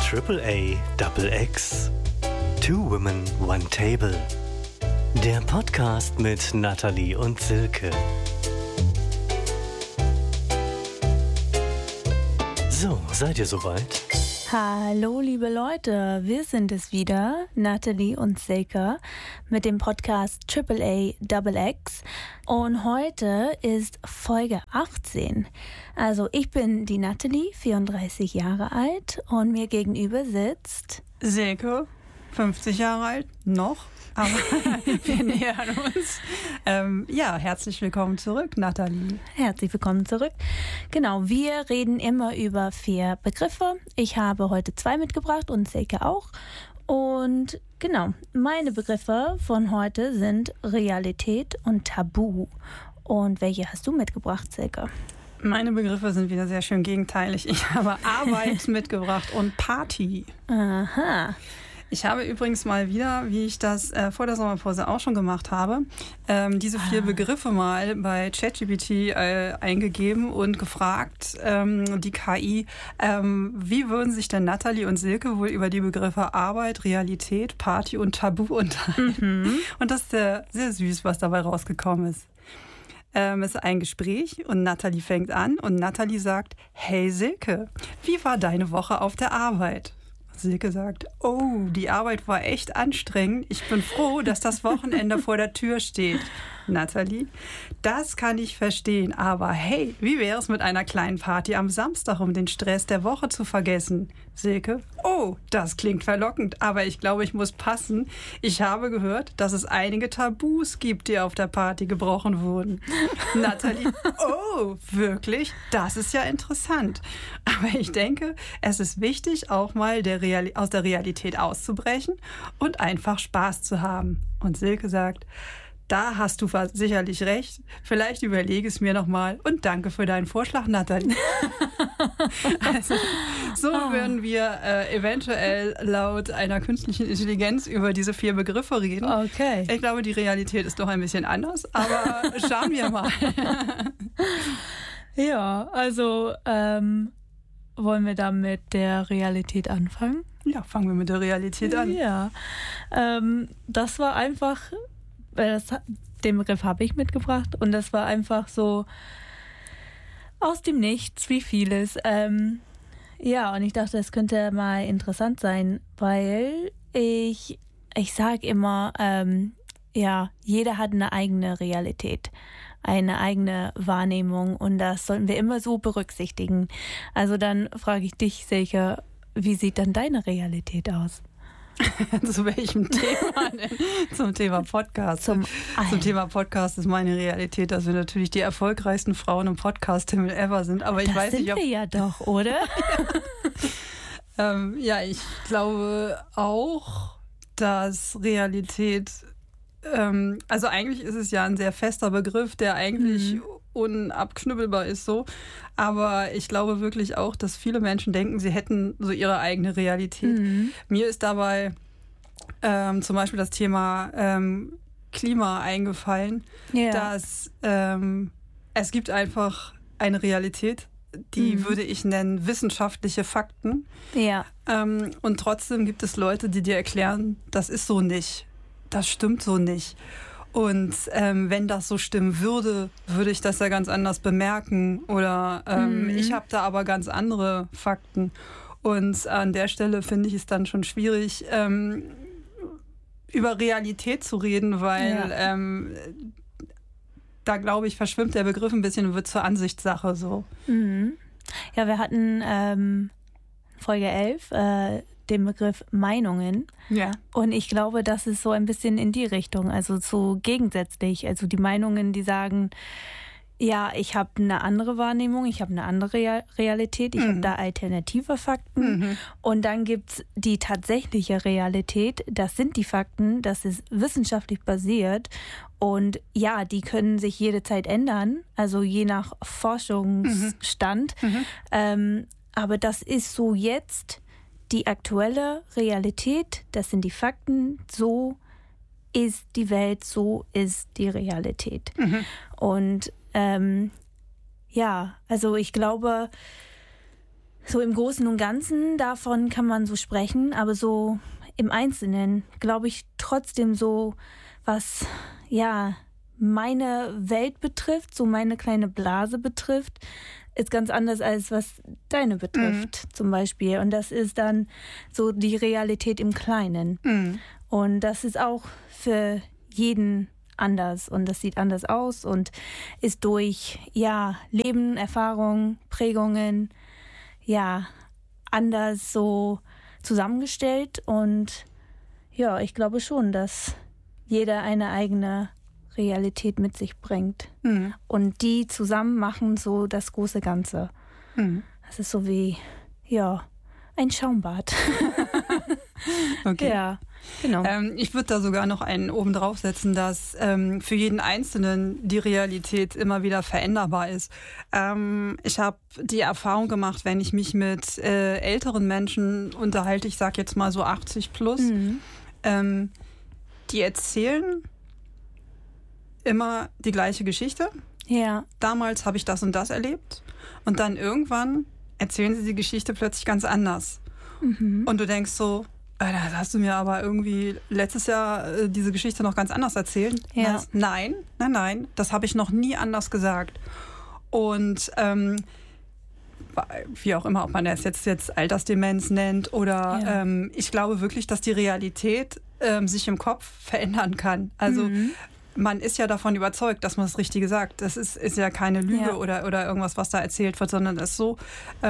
AAA Double X. Two Women, One Table. Der Podcast mit Nathalie und Silke. So, seid ihr soweit? Hallo liebe Leute, wir sind es wieder, Nathalie und Silke, mit dem Podcast AAA Double X und heute ist Folge 18. Also ich bin die Nathalie, 34 Jahre alt und mir gegenüber sitzt Silke, 50 Jahre alt, noch, aber wir nähern uns. Herzlich willkommen zurück, Nathalie. Herzlich willkommen zurück. Genau, wir reden immer über 4 Begriffe. Ich habe heute 2 mitgebracht und Silke auch. Und genau, meine Begriffe von heute sind Realität und Tabu. Und welche hast du mitgebracht, Silke? Meine Begriffe sind wieder sehr schön gegenteilig. Ich habe Arbeit mitgebracht und Party. Aha. Ich habe übrigens mal wieder, wie ich das vor der Sommerpause auch schon gemacht habe, diese 4 Begriffe mal bei ChatGPT eingegeben und gefragt, die KI, wie würden sich denn Nathalie und Silke wohl über die Begriffe Arbeit, Realität, Party und Tabu unterhalten? Mhm. Und das ist sehr, sehr süß, was dabei rausgekommen ist. Es ist ein Gespräch und Nathalie fängt an und Nathalie sagt, hey Silke, wie war deine Woche auf der Arbeit? Silke sagt, oh, die Arbeit war echt anstrengend. Ich bin froh, dass das Wochenende vor der Tür steht. Nathalie, das kann ich verstehen, aber hey, wie wäre es mit einer kleinen Party am Samstag, um den Stress der Woche zu vergessen? Silke, oh, das klingt verlockend, aber ich glaube, ich muss passen. Ich habe gehört, dass es einige Tabus gibt, die auf der Party gebrochen wurden. Nathalie, oh, wirklich? Das ist ja interessant. Aber ich denke, es ist wichtig, auch mal aus der Realität auszubrechen und einfach Spaß zu haben. Und Silke sagt, da hast du sicherlich recht. Vielleicht überlege es mir nochmal und danke für deinen Vorschlag, Nathalie. Also, so würden wir eventuell laut einer künstlichen Intelligenz über diese 4 Begriffe reden. Okay. Ich glaube, die Realität ist doch ein bisschen anders, aber schauen wir mal. Ja, also wollen wir da mit der Realität anfangen? Ja, fangen wir mit der Realität an. Ja, das war einfach... Den Begriff habe ich mitgebracht und das war einfach so aus dem Nichts, wie vieles. Und ich dachte, es könnte mal interessant sein, weil ich sage immer, jeder hat eine eigene Realität, eine eigene Wahrnehmung und das sollten wir immer so berücksichtigen. Also dann frage ich dich, Silke, wie sieht dann deine Realität aus? Zu welchem Thema denn? Zum Thema Podcast. Zum Thema Podcast ist meine Realität, dass wir natürlich die erfolgreichsten Frauen im Podcast-Himmel ever sind. Aber ich weiß nicht, ob... Das sind wir ja doch, oder? Ich glaube auch, dass Realität... also eigentlich ist es ja ein sehr fester Begriff, der eigentlich unabknüppelbar ist so. Aber ich glaube wirklich auch, dass viele Menschen denken, sie hätten so ihre eigene Realität. Mhm. Mir ist dabei zum Beispiel das Thema Klima eingefallen, dass es gibt einfach eine Realität, die würde ich nennen wissenschaftliche Fakten. Ja. Und trotzdem gibt es Leute, die dir erklären, das ist so nicht. Das stimmt so nicht. Und wenn das so stimmen würde, würde ich das ja ganz anders bemerken. Oder ich habe da aber ganz andere Fakten. Und an der Stelle finde ich es dann schon schwierig, über Realität zu reden, weil da, glaube ich, verschwimmt der Begriff ein bisschen und wird zur Ansichtssache so. Mhm. Ja, wir hatten Folge 11 den Begriff Meinungen. Ja. Und ich glaube, das ist so ein bisschen in die Richtung, also so gegensätzlich. Also die Meinungen, die sagen, ja, ich habe eine andere Wahrnehmung, ich habe eine andere Realität, ich habe da alternative Fakten. Mhm. Und dann gibt's die tatsächliche Realität, das sind die Fakten, das ist wissenschaftlich basiert. Und ja, die können sich jede Zeit ändern, also je nach Forschungsstand. Mhm. Aber das ist so jetzt die aktuelle Realität, das sind die Fakten, so ist die Welt, so ist die Realität. Mhm. Und also ich glaube, so im Großen und Ganzen, davon kann man so sprechen, aber so im Einzelnen glaube ich trotzdem so, was meine Welt betrifft, so meine kleine Blase betrifft, ist ganz anders als was deine betrifft zum Beispiel. Und das ist dann so die Realität im Kleinen. Und das ist auch für jeden anders und das sieht anders aus und ist durch Leben, Erfahrungen, Prägungen anders so zusammengestellt. Und ich glaube schon, dass jeder eine eigene Realität mit sich bringt. Und die zusammen machen so das große Ganze. Das ist so wie, ein Schaumbad. Okay. Ja, genau. Ich würde da sogar noch einen oben drauf setzen, dass für jeden Einzelnen die Realität immer wieder veränderbar ist. Ich habe die Erfahrung gemacht, wenn ich mich mit älteren Menschen unterhalte, ich sage jetzt mal so 80 plus, die erzählen immer die gleiche Geschichte. Ja. Damals habe ich das und das erlebt. Und dann irgendwann erzählen sie die Geschichte plötzlich ganz anders. Und du denkst so, das hast du mir aber irgendwie letztes Jahr diese Geschichte noch ganz anders erzählt. Ja. Nein, das habe ich noch nie anders gesagt. Und wie auch immer, ob man das jetzt Altersdemenz nennt oder ich glaube wirklich, dass die Realität sich im Kopf verändern kann. Also man ist ja davon überzeugt, dass man das Richtige sagt. Das ist ja keine Lüge oder irgendwas, was da erzählt wird, sondern es ist so,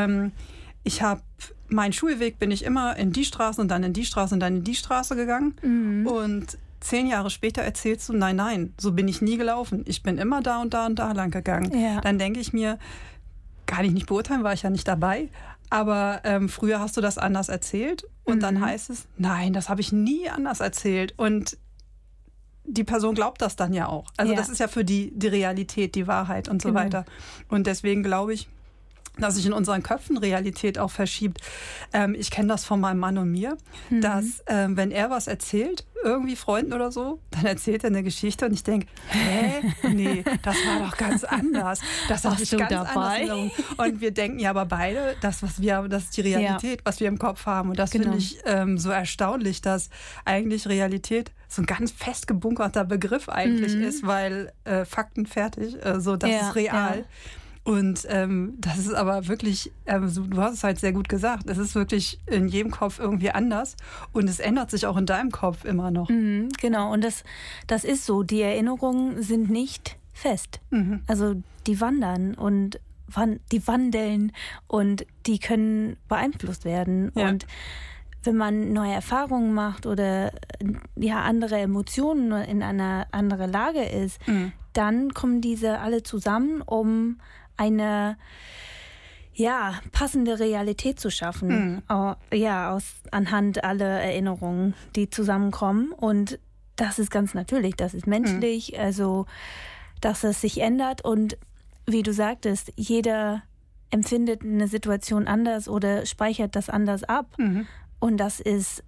meinen Schulweg bin ich immer in die Straße und dann in die Straße und dann in die Straße gegangen. Und 10 Jahre später erzählst du, nein, so bin ich nie gelaufen. Ich bin immer da und da und da lang gegangen. Ja. Dann denke ich mir, kann ich nicht beurteilen, war ich ja nicht dabei. Aber früher hast du das anders erzählt und dann heißt es, nein, das habe ich nie anders erzählt. Und die Person glaubt das dann ja auch. Also das ist ja für die Realität, die Wahrheit und so weiter. Und deswegen glaube ich, dass sich in unseren Köpfen Realität auch verschiebt. Ich kenne das von meinem Mann und mir, dass wenn er was erzählt, irgendwie Freunden oder so, dann erzählt er eine Geschichte und ich denke, nee, das war doch ganz anders. Das habe ich ganz anders. Und wir denken ja aber beide, das ist die Realität, was wir im Kopf haben. Und das finde ich so erstaunlich, dass eigentlich Realität so ein ganz fest gebunkerter Begriff eigentlich ist, weil Fakten fertig, das ist real. Ja. Und das ist aber wirklich, du hast es halt sehr gut gesagt, es ist wirklich in jedem Kopf irgendwie anders und es ändert sich auch in deinem Kopf immer noch. Genau, und das ist so, die Erinnerungen sind nicht fest. Also die wandern und die wandeln und die können beeinflusst werden. Ja. Und wenn man neue Erfahrungen macht oder andere Emotionen in einer anderen Lage ist, dann kommen diese alle zusammen, um eine passende Realität zu schaffen. Anhand aller Erinnerungen, die zusammenkommen. Und das ist ganz natürlich, das ist menschlich, also dass es sich ändert. Und wie du sagtest, jeder empfindet eine Situation anders oder speichert das anders ab. Und das ist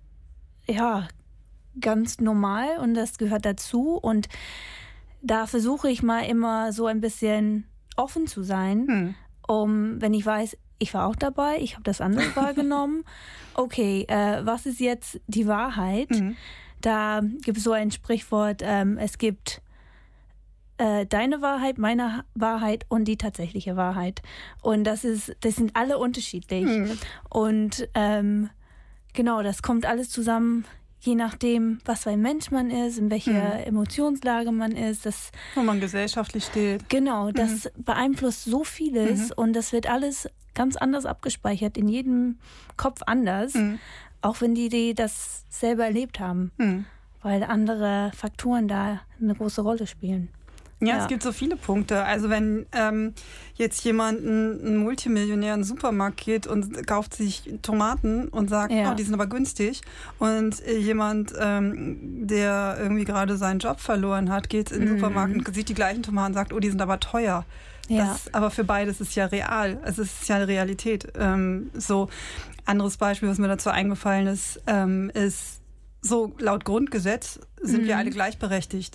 ganz normal und das gehört dazu. Und da versuche ich mal immer so ein bisschen offen zu sein, wenn ich weiß, ich war auch dabei, ich habe das anders wahrgenommen. Okay, was ist jetzt die Wahrheit? Da gibt es so ein Sprichwort, es gibt deine Wahrheit, meine Wahrheit und die tatsächliche Wahrheit. Und das sind alle unterschiedlich. Und das kommt alles zusammen, je nachdem, was für ein Mensch man ist, in welcher Emotionslage man ist. Wo man gesellschaftlich steht. Genau, das beeinflusst so vieles und das wird alles ganz anders abgespeichert, in jedem Kopf anders, auch wenn die das selber erlebt haben, weil andere Faktoren da eine große Rolle spielen. Ja, es gibt so viele Punkte. Also wenn jetzt jemand, ein Multimillionär in den Supermarkt geht und kauft sich Tomaten und sagt, die sind aber günstig. Und jemand, der irgendwie gerade seinen Job verloren hat, geht in den Supermarkt und sieht die gleichen Tomaten und sagt, die sind aber teuer. Ja. Aber für beides ist ja real. Es ist ja eine Realität. Anderes Beispiel, was mir dazu eingefallen ist so laut Grundgesetz sind wir alle gleichberechtigt.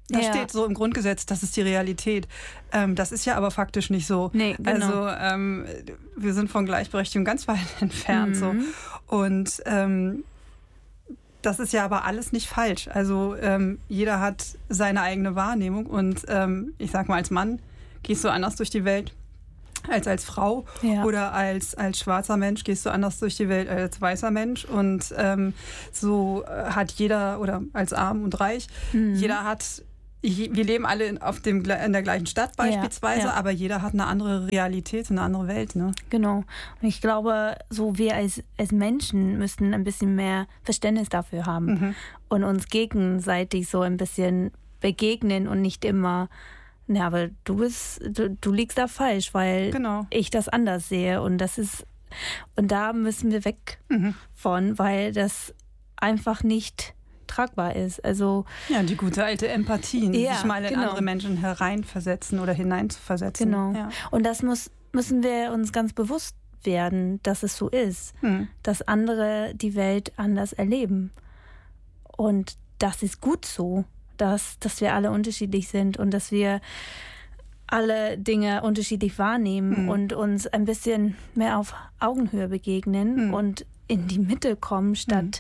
Da steht so im Grundgesetz, das ist die Realität. Das ist ja aber faktisch nicht so. Nee, genau. Also wir sind von Gleichberechtigung ganz weit entfernt. So. Und das ist ja aber alles nicht falsch. Also jeder hat seine eigene Wahrnehmung und ich sag mal, als Mann gehst du anders durch die Welt als Frau oder als schwarzer Mensch gehst du anders durch die Welt als weißer Mensch und so hat jeder oder als arm und reich, jeder hat, wir leben alle in der gleichen Stadt beispielsweise, aber jeder hat eine andere Realität, eine andere Welt. Ne? Genau. Und ich glaube, so wir als Menschen müssten ein bisschen mehr Verständnis dafür haben und uns gegenseitig so ein bisschen begegnen und nicht immer, aber du liegst da falsch, weil ich das anders sehe und da müssen wir weg von, weil das einfach nicht tragbar ist. Also die gute alte Empathie, sich mal in andere Menschen hereinversetzen oder hineinzuversetzen. Genau. Ja. Und das müssen wir uns ganz bewusst werden, dass es so ist, dass andere die Welt anders erleben. Und das ist gut so, dass wir alle unterschiedlich sind und dass wir alle Dinge unterschiedlich wahrnehmen und uns ein bisschen mehr auf Augenhöhe begegnen und in die Mitte kommen, statt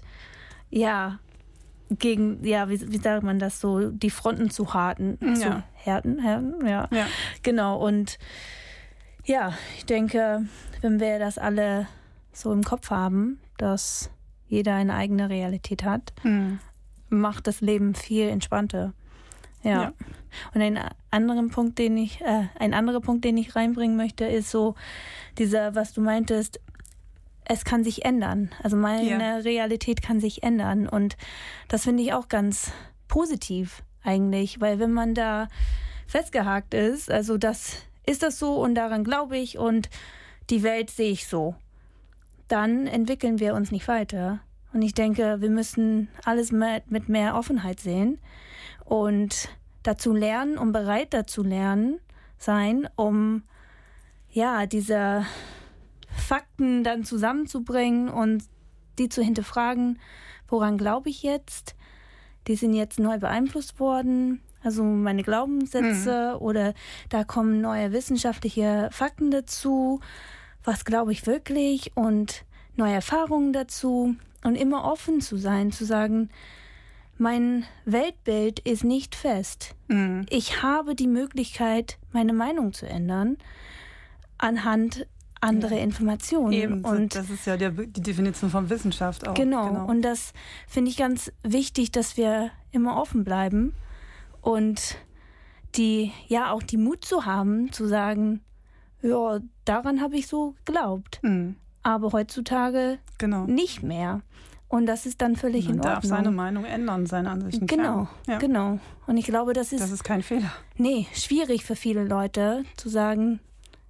gegen, wie sagt man das so, die Fronten zu härten. Ja. Genau. Und ich denke, wenn wir das alle so im Kopf haben, dass jeder eine eigene Realität hat, macht das Leben viel entspannter. Ja. Und ein anderer Punkt, den ich reinbringen möchte, ist so dieser, was du meintest, es kann sich ändern. Also meine Realität kann sich ändern. Und das finde ich auch positiv eigentlich, weil wenn man da festgehakt ist, also das ist das so und daran glaube ich und die Welt sehe ich so, dann entwickeln wir uns nicht weiter. Und ich denke, wir müssen alles mit mehr Offenheit sehen und dazu lernen und bereit dazu lernen sein, um diese Fakten dann zusammenzubringen und die zu hinterfragen, woran glaube ich jetzt? Die sind jetzt neu beeinflusst worden, also meine Glaubenssätze oder da kommen neue wissenschaftliche Fakten dazu. Was glaube ich wirklich? Und neue Erfahrungen dazu. Und immer offen zu sein, zu sagen, mein Weltbild ist nicht fest. Ich habe die Möglichkeit, meine Meinung zu ändern anhand anderer Informationen. Eben, und das ist ja die Definition von Wissenschaft auch. Genau. Und das finde ich ganz wichtig, dass wir immer offen bleiben und auch die Mut zu haben, zu sagen, daran habe ich so geglaubt. Aber heutzutage nicht mehr. Und das ist dann völlig in Ordnung. Man darf seine Meinung ändern, seine Ansichten. Genau. Und ich glaube, das ist kein Fehler. Nee, schwierig für viele Leute zu sagen,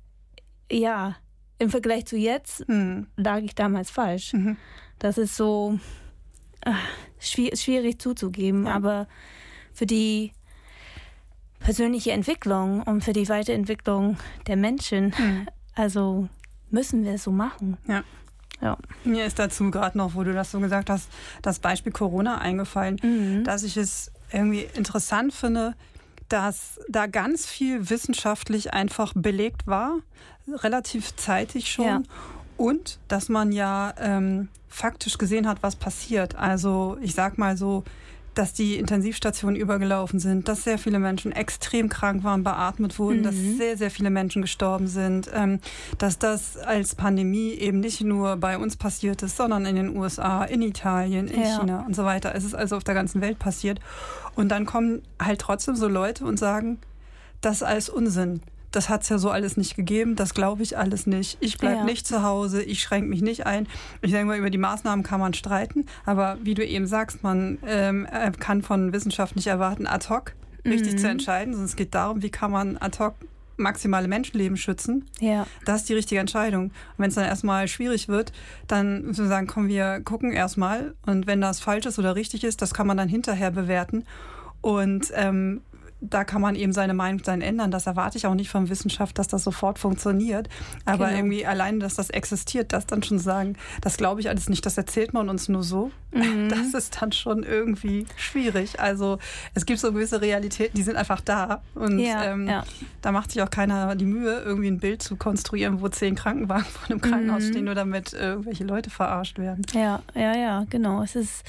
im Vergleich zu jetzt lag ich damals falsch. Das ist so schwierig zuzugeben. Aber für die persönliche Entwicklung und für die Weiterentwicklung der Menschen, also müssen wir es so machen. Ja. Mir ist dazu gerade noch, wo du das so gesagt hast, das Beispiel Corona eingefallen, dass ich es irgendwie interessant finde, dass da ganz viel wissenschaftlich einfach belegt war, relativ zeitig schon, und dass man faktisch gesehen hat, was passiert. Also ich sag mal so, dass die Intensivstationen übergelaufen sind, dass sehr viele Menschen extrem krank waren, beatmet wurden, dass sehr, sehr viele Menschen gestorben sind, dass das als Pandemie eben nicht nur bei uns passiert ist, sondern in den USA, in Italien, in China und so weiter. Es ist also auf der ganzen Welt passiert. Und dann kommen halt trotzdem so Leute und sagen, das ist alles Unsinn. Das hat es ja so alles nicht gegeben, das glaube ich alles nicht. Ich bleibe nicht zu Hause, ich schränke mich nicht ein. Ich denke mal, über die Maßnahmen kann man streiten, aber wie du eben sagst, man kann von Wissenschaft nicht erwarten, ad hoc richtig zu entscheiden, sondern es geht darum, wie kann man ad hoc maximale Menschenleben schützen. Das ist die richtige Entscheidung. Und wenn es dann erstmal schwierig wird, dann müssen wir sagen, komm, wir gucken erstmal und wenn das falsch ist oder richtig ist, das kann man dann hinterher bewerten. Und da kann man eben seine Meinung dann ändern. Das erwarte ich auch nicht von Wissenschaft, dass das sofort funktioniert. Aber irgendwie alleine, dass das existiert, das dann schon sagen, das glaube ich alles nicht, das erzählt man uns nur so. Das ist dann schon irgendwie schwierig. Also es gibt so gewisse Realitäten, die sind einfach da. Und da macht sich auch keiner die Mühe, irgendwie ein Bild zu konstruieren, wo 10 Krankenwagen vor einem Krankenhaus stehen, nur damit irgendwelche Leute verarscht werden. Ja, genau. Es ist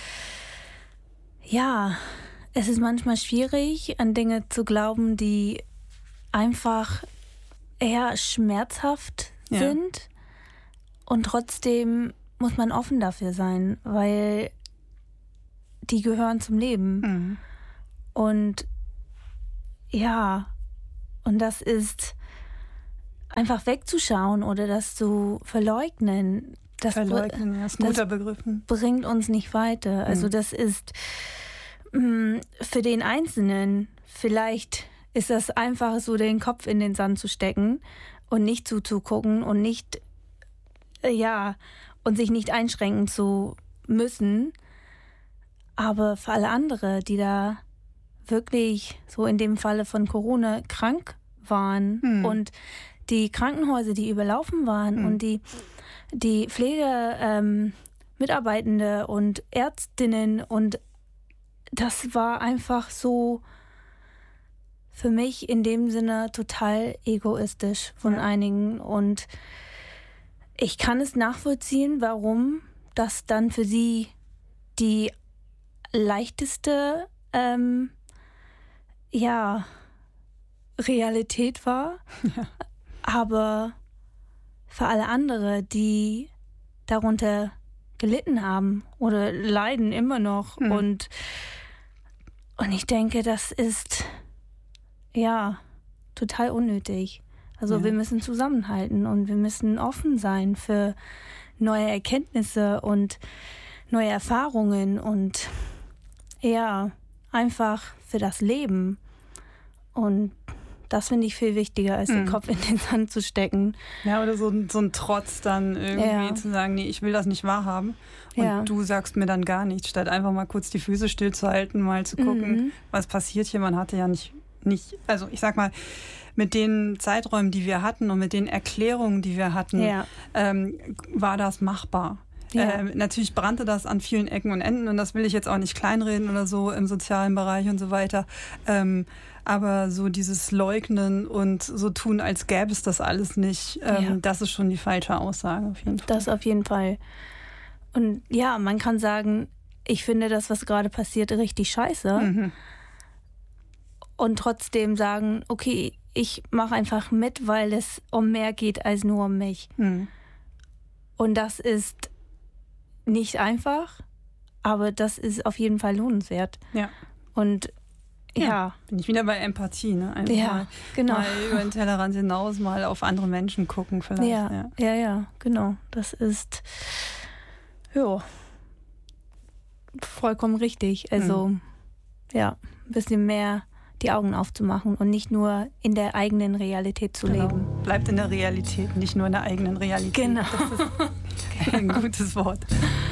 manchmal schwierig, an Dinge zu glauben, die einfach eher schmerzhaft sind. Und trotzdem muss man offen dafür sein, weil die gehören zum Leben. Und und das ist einfach wegzuschauen oder das zu verleugnen. Das ist ein guter Begriff. Bringt uns nicht weiter. Also das ist für den Einzelnen, vielleicht ist das einfach so, den Kopf in den Sand zu stecken und nicht zuzugucken und nicht, und sich nicht einschränken zu müssen. Aber für alle andere, die da wirklich so in dem Falle von Corona krank waren und die Krankenhäuser, die überlaufen waren und die Pflegemitarbeitende und Ärztinnen, und das war einfach so für mich in dem Sinne total egoistisch von einigen, und ich kann es nachvollziehen, warum das dann für sie die leichteste Realität war, aber für alle andere, die darunter gelitten haben oder leiden immer noch. Und ich denke, das ist total unnötig. Also wir müssen zusammenhalten und wir müssen offen sein für neue Erkenntnisse und neue Erfahrungen und einfach für das Leben. Und das finde ich viel wichtiger, als den Kopf in den Sand zu stecken. Ja, oder so ein Trotz dann irgendwie zu sagen, nee, ich will das nicht wahrhaben. Und du sagst mir dann gar nichts, statt einfach mal kurz die Füße stillzuhalten, mal zu gucken, was passiert hier. Man hatte ja nicht, also ich sag mal, mit den Zeiträumen, die wir hatten und mit den Erklärungen, die wir hatten, war das machbar. Natürlich brannte das an vielen Ecken und Enden, und das will ich jetzt auch nicht kleinreden oder so im sozialen Bereich und so weiter. Aber so dieses Leugnen und so tun, als gäbe es das alles nicht, das ist schon die falsche Aussage auf jeden Fall. Das auf jeden Fall. Und man kann sagen, ich finde das, was gerade passiert, richtig scheiße. Und trotzdem sagen, okay, ich mache einfach mit, weil es um mehr geht als nur um mich. Und das ist nicht einfach, aber das ist auf jeden Fall lohnenswert. Und bin ich wieder bei Empathie, ne? Einfach mal über den Tellerrand hinaus, mal auf andere Menschen gucken vielleicht. Ja, genau. Das ist vollkommen richtig. Also ein bisschen mehr die Augen aufzumachen und nicht nur in der eigenen Realität zu leben. Bleibt in der Realität, nicht nur in der eigenen Realität. Genau. Das ist ein gutes Wort.